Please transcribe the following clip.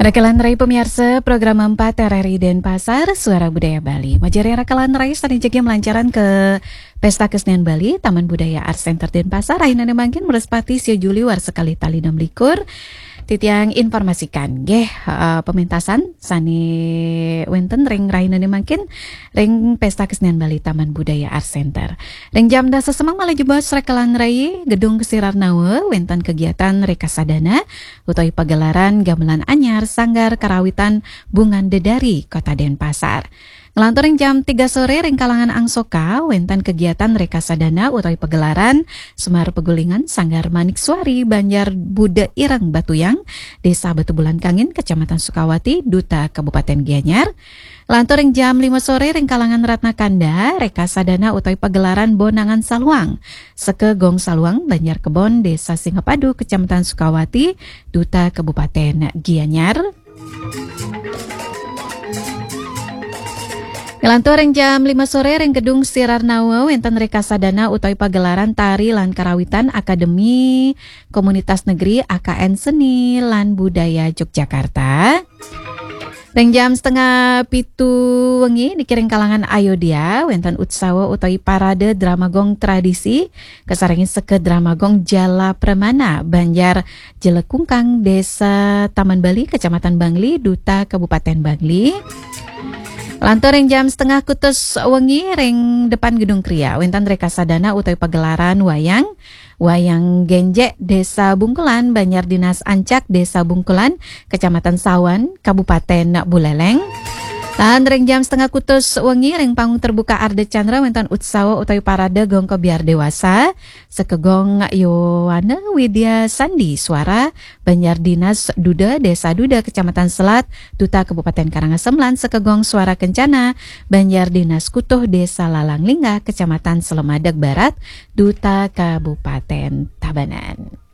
Rekalan Rai pemirsa program 4 RRI Denpasar Suara Budaya Bali. Majari Rekalan Rai tadi jegi melancaran ke Pesta Kesenian Bali Taman Budaya Art Center Denpasar. Rahinane mangkin merespati sia Juli war sekali tali 6 likur. Titiang informasikan geh pementasan sani wenten ring rahinane mangkin ring Pesta Kesenian Bali Taman Budaya Art Center. Ring jam dasa semang malah jebos Rekalan Rai Gedung Kesirar Nawe wenten kegiatan rekasadana utawi pagelaran gamelan anyar Sanggar Karawitan Bungan Dedari Kota Denpasar. Ngelanturing jam 3 sore ring kalangan Angsoka wenten kegiatan rekasadana utawi pagelaran Semar Pegulingan Sanggar Manik Suari Banjar Buda Ireng Batuyang Desa Batu Bulan Kangin Kecamatan Sukawati Duta Kabupaten Gianyar. Lanturing jam 5 sore ring kalangan Ratna Kanda rekasadana utawi pagelaran Bonangan Saluang Seke Gong Saluang Banjar Kebon Desa Singapadu Kecamatan Sukawati Duta Kabupaten Gianyar. Ngelanturing jam 5 sore ring Gedung Sirar Nawe wenten rekasadana utawi pagelaran tari lan karawitan Akademi Komunitas Negeri AKN Seni lan Budaya Yogyakarta. Ring jam setengah pitu wengi dikiring kalangan Ayodhya wenten utsawa utawi parade dramagong tradisi kesarengin seke dramagong Jala Premana Banjar Jelekungkang Desa Taman Bali Kecamatan Bangli Duta Kabupaten Bangli. Lanturing jam setengah kutus wengi ring depan Gedung Kria wenten rekasadana utawi pagelaran Wayang Genjek Desa Bungkulan Banjar Dinas Ancak Desa Bungkulan Kecamatan Sawan Kabupaten Buleleng. Lan ring jam setengah kutus wengi ring panggung terbuka Arde Chandra wenten utsawa utawi parade gong kebiar dewasa sekegong Yowana Widya Sandi Suara Banjar Dinas Duda Desa Duda Kecamatan Selat Duta Kabupaten Karangasem sekegong Suara Kencana Banjar Dinas Kutuh Desa Lalanglingga Kecamatan Selemadag Barat Duta Kabupaten Tabanan.